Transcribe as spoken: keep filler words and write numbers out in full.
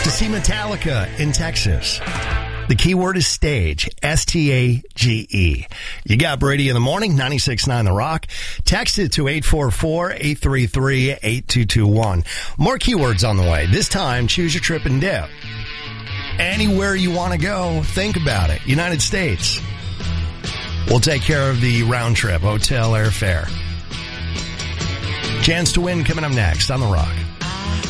to see Metallica in Texas. The keyword is stage, S T A G E. You got Brady in the morning, ninety-six point nine The Rock. Text it to eight four four, eight three three, eight two two one. More keywords on the way. This time, choose your trip and dip. Anywhere you want to go, think about it. United States. We'll take care of the round trip, hotel, airfare. Chance to win coming up next on The Rock.